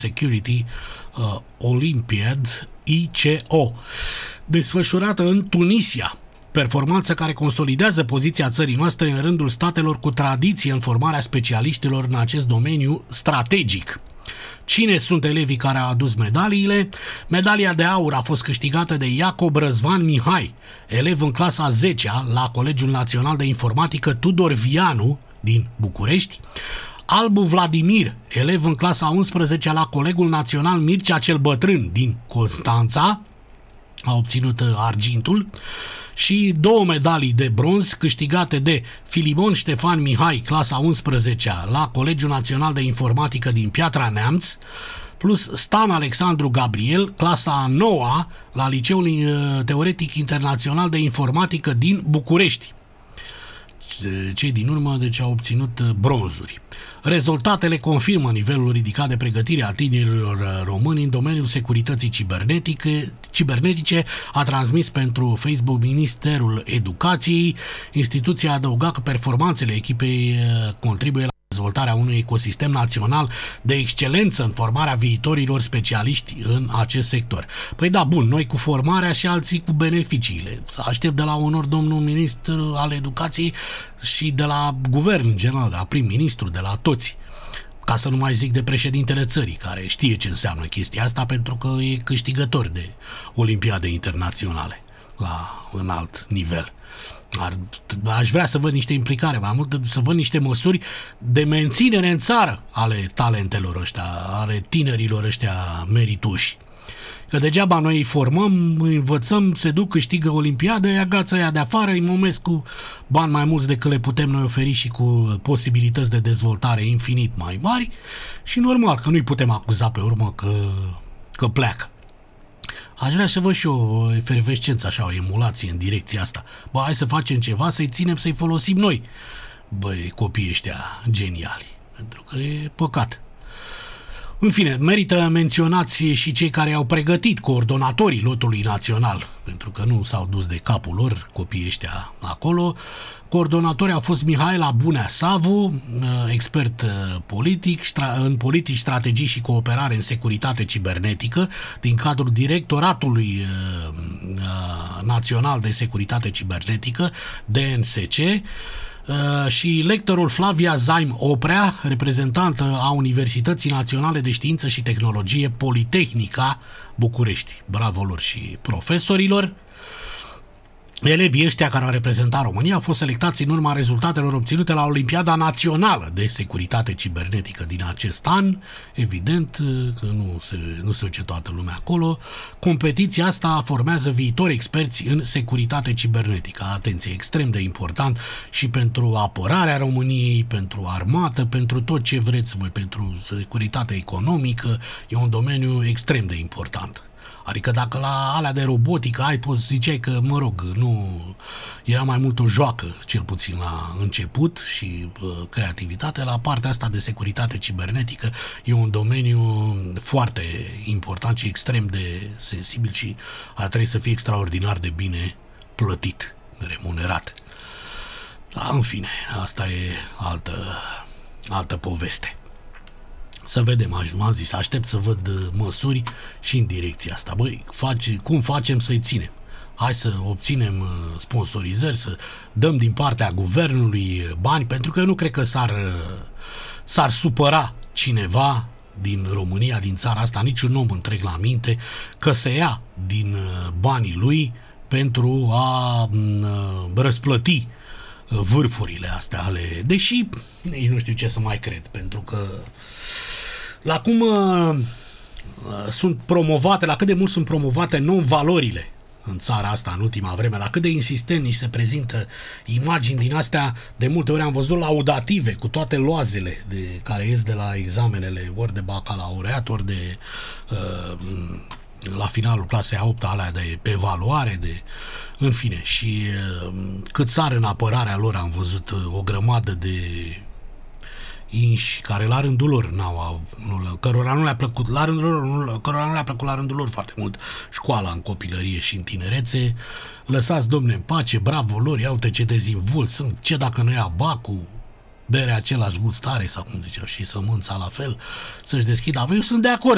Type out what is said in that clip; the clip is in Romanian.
Security Olympiad ICO, desfășurată în Tunisia. Performanță care consolidează poziția țării noastre în rândul statelor cu tradiție în formarea specialiștilor în acest domeniu strategic. Cine sunt elevii care au adus medaliile? Medalia de aur a fost câștigată de Iacob Răzvan Mihai, elev în clasa 10-a la Colegiul Național de Informatică Tudor Vianu din București. Albu Vladimir, elev în clasa 11-a la Colegiul Național Mircea cel Bătrân din Constanța, a obținut argintul. Și 2 medalii de bronz câștigate de Filimon Ștefan Mihai, clasa 11-a la Colegiul Național de Informatică din Piatra Neamț, plus Stan Alexandru Gabriel, clasa 9-a la Liceul Teoretic Internațional de Informatică din București. Cei din urmă, deci, au obținut bronzuri. Rezultatele confirmă nivelul ridicat de pregătire a tinerilor români în domeniul securității cibernetice, a transmis pentru Facebook Ministerul Educației. Instituția a adăugat că performanțele echipei contribuie la dezvoltarea unui ecosistem național de excelență în formarea viitorilor specialiști în acest sector. Păi da, bun, noi cu formarea și alții cu beneficiile. Să aștept de la onor domnul ministru al educației și de la guvern în general, de la prim-ministru, de la toți. Ca să nu mai zic de președintele țării, care știe ce înseamnă chestia asta pentru că e câștigător de olimpiade internaționale la înalt nivel. Aș vrea să văd niște implicare, mai mult să văd niște măsuri de menținere în țară ale talentelor ăștia, ale tinerilor ăștia meritoși. Că degeaba noi îi formăm, îi învățăm, se duc, câștigă olimpiade, agață aia de afară, îi momesc cu bani mai mulți decât le putem noi oferi și cu posibilități de dezvoltare infinit mai mari și normal că nu-i putem acuza pe urmă că pleacă. Aș vrea să văd și o efervescență, așa, o emulație în direcția asta. Bă, hai să facem ceva, să-i ținem, să-i folosim noi. Băi, copiii ăștia geniali. Pentru că e păcat. În fine, merită menționați și cei care au pregătit coordonatorii lotului național, pentru că nu s-au dus de capul lor copiii ăștia acolo. Coordonatorii au fost Mihaela Bunea Savu, expert politic, în politici, strategii și cooperare în securitate cibernetică, din cadrul Directoratului Național de Securitate Cibernetică, DNSC, și lectorul Flavia Zaim Oprea, reprezentantă a Universității Naționale de Știință și Tehnologie Politehnica București. Bravo lor și profesorilor. Elevii ăștia care au reprezentat România au fost selectați în urma rezultatelor obținute la Olimpiada Națională de Securitate Cibernetică din acest an. Evident că nu se duce toată lumea acolo. Competiția asta formează viitori experți în securitate cibernetică. Atenție, extrem de important și pentru apărarea României, pentru armată, pentru tot ce vreți voi, pentru securitate economică. E un domeniu extrem de important. Adică dacă la alea de robotică ziceai că, mă rog, nu era mai mult o joacă, cel puțin la început, și creativitate, la partea asta de securitate cibernetică e un domeniu foarte important și extrem de sensibil și ar trebui să fie extraordinar de bine plătit, remunerat. Dar, în fine, asta e altă poveste. Să vedem, m-am zis, aștept să văd măsuri și în direcția asta. Băi, cum facem să-i ținem? Hai să obținem sponsorizări, să dăm din partea guvernului bani, pentru că eu nu cred că s-ar supăra cineva din România, din țara asta, niciun om întreg la minte, că se ia din banii lui pentru a răsplăti vârfurile astea ale... Deși nici nu știu ce să mai cred, pentru că la cum sunt promovate, la cât de mult sunt promovate non-valorile în țara asta în ultima vreme, la cât de insistent ni se prezintă imagini din astea, de multe ori am văzut laudative cu toate loazele care ies de la examenele ori de bacalaureat, ori de la finalul clasei a 8-a, alea de evaluare, în fine, și cât sar în apărarea lor am văzut o grămadă de inși care la rândul lor cărora nu le-a plăcut la rândul lor foarte mult școala în copilărie și în tinerețe. Lăsați, domne, în pace, bravo lor, ia uite ce dezinvolt sunt, ce dacă nu ia bacul, berea același gustare sau cum ziceau și sămânța la fel, să-și deschidă. Eu sunt de acord